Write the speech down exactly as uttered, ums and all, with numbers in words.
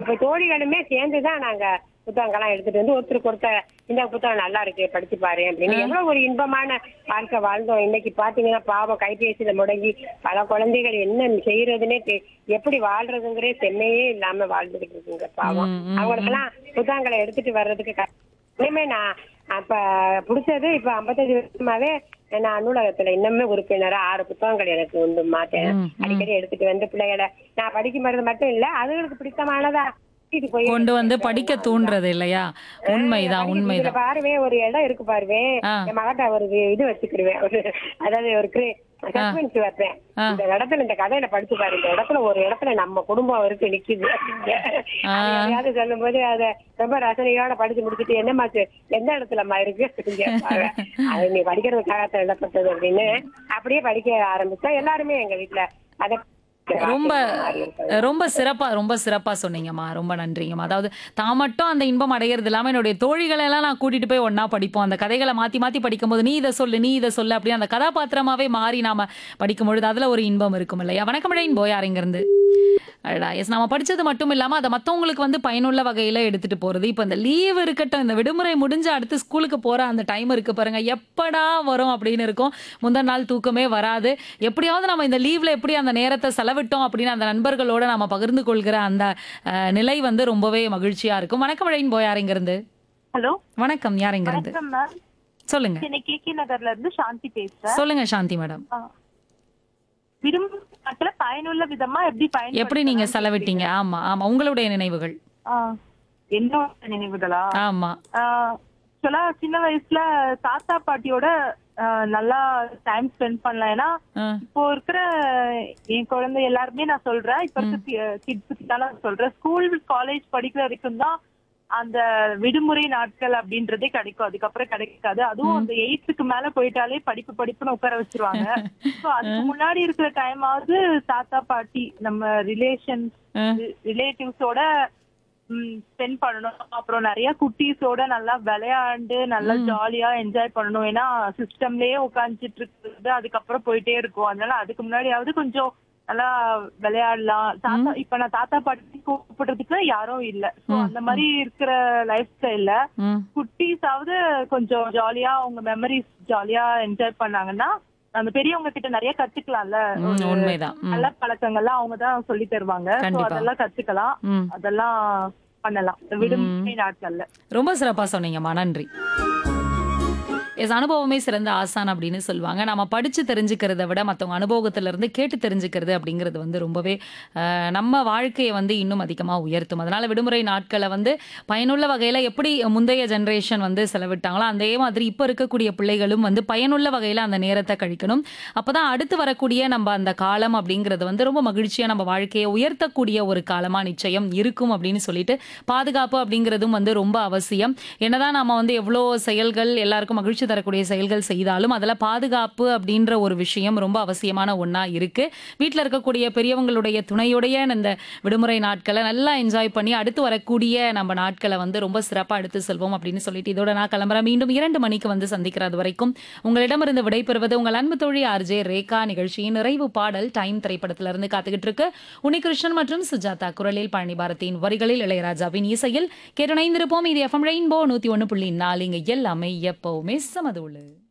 இப்ப தோழிகளுமே சேர்ந்துதான் நாங்க புத்தகங்கள்லாம் எடுத்துட்டு வந்து ஒருத்தருக்கு ஒருத்தர் இந்த புத்தகம் நல்லா இருக்கு படிச்சு பாரு அப்படின்னு எவ்வளவு ஒரு இன்பமான வாழ்க்கை வாழ்ந்தோம். இன்னைக்கு பாத்தீங்கன்னா பாவம் கைபேசியில முடங்கி பல குழந்தைகள் என்ன செய்யறதுன்னே தெ- எப்படி வாழ்றதுங்கிறே செம்மையே இல்லாம வாழ்ந்துகிட்டு இருக்குங்க பாவம். அவங்களுக்கெல்லாம் புத்தகங்களை எடுத்துட்டு வர்றதுக்கு க- இனிமே நான் அப்ப பிடிச்சது இப்ப ஐம்பத்தஞ்சு வருஷமாவே நான் நூலகத்துல இன்னுமே உறுப்பினரா ஆறு புத்தகங்கள் எனக்கு உண்டு மாட்டேன். அடிக்கடி எடுத்துட்டு வந்து பிள்ளைகளை நான் படிக்கும் போது மட்டும் இல்ல அதுகளுக்கு பிடித்தமானதா கூட்டிட்டு போய் கொண்டு வந்து படிக்க தூண்டுறது இல்லையா? உண்மைதான், இதுல உண்மைதான். பாருவே ஒரு இடம் இருக்கு பாருவே ஆ. என் மகட்ட ஒரு இது வச்சுக்கிடுவேன் ஒரு அதாவது ஒரு சஸ்பென்ஸ் வைப்பேன். இந்த இடத்துல இந்த கதையில படிச்சு பாரு இந்த இடத்துல ஒரு இடத்துல நம்ம குடும்பம் இருக்கு நிக்குது அப்படிங்க சொல்லும் போது அத ரொம்ப ரசனையோட படிச்சு முடிச்சுட்டு என்னமாச்சு எந்த இடத்துலமா இருக்கு கேட்பாங்க. அது நீ படிக்கிறதுக்காக எழுதப்பட்டது அப்படின்னு அப்படியே படிக்க ஆரம்பிச்சா எல்லாருமே எங்க வீட்டுல அத ரொம்ப ரொம்ப சிறப்பா ரொம்ப சிறப்பா சொன்னீங்கம்மா. ரொம்ப நன்றிங்கம்மா. அதாவது தான் மட்டும் அந்த இன்பம் அடையிறது இல்லாம என்னுடைய தோழிகளை எல்லாம் நான் கூட்டிட்டு போய் ஒண்ணா படிப்போம். அந்த கதைகளை மாத்தி மாத்தி படிக்கும்போது நீ இதை சொல்லு நீ இதை சொல்லு அப்படின்னு அந்த கதாபாத்திரமாவே மாறி நாம படிக்கும் பொழுது அதுல ஒரு இன்பம் இருக்கும் இல்லையா? வணக்கம் இழையின் போயார் இங்கிருந்து. அடடா எஸ் நம்ம படிச்சது மட்டும் இல்லாம அதை மத்தவங்களுக்கு வந்து பயனுள்ள வகையில எடுத்துட்டு போறது. இப்ப இந்த லீவ் இருக்கட்டும் இந்த விடுமுறை முடிஞ்சு அடுத்து ஸ்கூலுக்கு போற அந்த டைம் இருக்கு பாருங்க எப்படா வரும் அப்படின்னு இருக்கும். முந்தின நாள் தூக்கமே வராது. எப்படியாவது நம்ம இந்த லீவ்ல எப்படி அந்த நேரத்தை செலவிட்டோம் அப்படின்னு அந்த நண்பர்களோட நம்ம பகிர்ந்து கொள்கிற அந்த அஹ், நிலை வந்து ரொம்பவே மகிழ்ச்சியா இருக்கும். வணக்கம் இழையின் போயார் இங்கிருந்து. ஹலோ வணக்கம் யார் இங்கிருந்து? வணக்கம் மேம். சொல்லுங்க சென்னை கே கே நகர்ல இருந்து சாந்தி பேசுறேன். சொல்லுங்க சாந்தி மேடம். ஆ. விடுமுறை நாட்கள பயனுள்ள விதமா எப்படி பயன் எப்படி நீங்க செலவிட்டீங்க? ஆமா ஆமா உங்களுடைய நினைவுகள். என்னோட நினைவுகளா? ஆமா சொல்ல சின்ன வயசுல தாத்தா பாட்டியோட ஆ, நல்லா டைம் ஸ்பெண்ட் பண்ணலாம். ஏன்னா ஆ, இப்போ இருக்கிற என் குழந்தை எல்லாருமே நான் சொல்றேன் இப்ப இருக்க கிட்ஸுக்கு தான் நான் சொல்றேன் ஸ்கூல் காலேஜ் படிக்கிற வரைக்கும் தான் அந்த விடுமுறை நாட்கள் அப்படின்றதே கிடைக்கும். அதுக்கப்புறம் கிடைக்காது. அதுவும் அந்த எயித்துக்கு மேல போயிட்டாலே படிப்பு படிப்புன்னு உட்கார வச்சிருவாங்க. சோ அதுக்கு முன்னாடி இருக்கிற டைம் ஆவது தாத்தா பாட்டி நம்ம ரிலேஷன் ரிலேட்டிவ்ஸோட ஸ்பெண்ட் பண்ணணும். அப்புறம் நிறைய குட்டீஸோட நல்லா விளையாண்டு நல்லா ஜாலியா என்ஜாய் பண்ணணும். ஏன்னா சிஸ்டம்லயே உட்காந்துட்டு இருக்குது அதுக்கப்புறம் போயிட்டே இருக்கும். அதனால அதுக்கு முன்னாடியாவது கொஞ்சம் நல்லா விளையாடலாம். தாத்தா இப்ப நான் தாத்தா பாட்டி கூப்பிடுறதுக்கு யாரும் இல்ல. சோ அந்த மாதிரி இருக்கிற லைஃப் ஸ்டைல்ல ம், குட்டீஸாவது கொஞ்சம் ஜாலியா அவங்க மெமரிஸ் ஜாலியா என்ஜாய் பண்ணாங்கன்னா அந்த பெரியவங்க கிட்ட நிறைய கத்துக்கலாம்ல. ம், உண்மைதான். ம், நல்ல பழக்கங்கள்லாம் அவங்க தான் சொல்லி தருவாங்க. So கண்டிப்பா. அதெல்லாம் கத்துக்கலாம். ம். அதெல்லாம் பண்ணலாம் இந்த விடுமுறை நாட்கள்ல. ரொம்ப சிறப்பா சொன்னீங்கம்மா. நன்றி. எஸ் அனுபவமே சிறந்த ஆசான் அப்படின்னு சொல்லுவாங்க. நம்ம படிச்சு தெரிஞ்சுக்கிறத விட மற்றவங்க அனுபவத்துல இருந்து கேட்டு தெரிஞ்சுக்கிறது அப்படிங்கிறது வந்து ரொம்பவே அஹ், நம்ம வாழ்க்கையை வந்து இன்னும் அதிகமாக உயர்த்தும். அதனால விடுமுறை நாட்களை வந்து பயனுள்ள வகையில எப்படி முந்தைய ஜெனரேஷன் வந்து செலவிட்டாங்களோ அதே மாதிரி இப்போ இருக்கக்கூடிய பிள்ளைகளும் வந்து பயனுள்ள வகையில அந்த நேரத்தை கழிக்கணும். அப்பதான் அடுத்து வரக்கூடிய நம்ம அந்த காலம் அப்படிங்கிறது வந்து ரொம்ப மகிழ்ச்சியா நம்ம வாழ்க்கையை உயர்த்தக்கூடிய ஒரு காலமா நிச்சயம் இருக்கும் அப்படின்னு சொல்லிட்டு பாதுகாப்பு அப்படிங்கிறதும் வந்து ரொம்ப அவசியம். என்னதான் நம்ம வந்து எவ்வளோ செயல்கள் எல்லாருக்கும் மகிழ்ச்சி தரக்கூடிய செயல்கள் செய்தாலும் அதில் பாதுகாப்பு அப்படின்ற ஒரு விஷயம் ரொம்ப அவசியமான ஒன்றா இருக்கு. வீட்டில் இருக்கக்கூடிய பெரியவங்களுடைய துணையுடைய இந்த விடுமுறை நாட்களை நல்லா என்ஜாய் பண்ணி அடுத்து வரக்கூடிய நம்ம நாட்களை வந்து ரொம்ப சிறப்பாக எடுத்து செல்வோம் அப்படின்னு சொல்லிட்டு இதோட நான் கிளம்புறேன். மீண்டும் இரண்டு மணிக்கு வந்து சந்திக்கிறது வரைக்கும் உங்களிடமிருந்து விடைபெறுவது உங்கள் அன்பு தோழி ஆர்ஜே ரேகா. நிகழ்ச்சியின் நிறைவு பாடல் டைம் திரைப்படத்திலிருந்து காத்துக்கிட்டு இருக்கு. உன்னிகிருஷ்ணன் மற்றும் சுஜாதா குரலில் பழனி பாரதியின் வரிகளில் இளையராஜாவின் இசையில் கேட்டணைந்திருப்போம். இது எஃப்எம் ரெயின்போ நூத்தி ஒன்னு புள்ளி நாலு. இங்க எல்லாமே எப்பவுமே சமது உள்ளது.